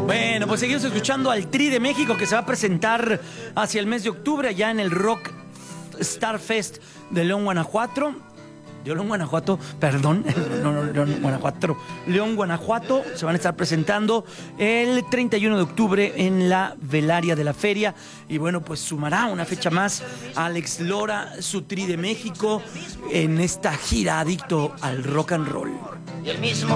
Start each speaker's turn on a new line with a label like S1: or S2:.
S1: Bueno, pues seguimos escuchando al Tri de México, que se va a presentar hacia el mes de octubre allá en el Rock Star Fest de León, Guanajuato. León, Guanajuato. Se van a estar presentando el 31 de octubre en la velaria de la feria. Y bueno, pues sumará una fecha más Alex Lora, su Tri de México, en esta gira adicto al rock and roll.
S2: Y el mismo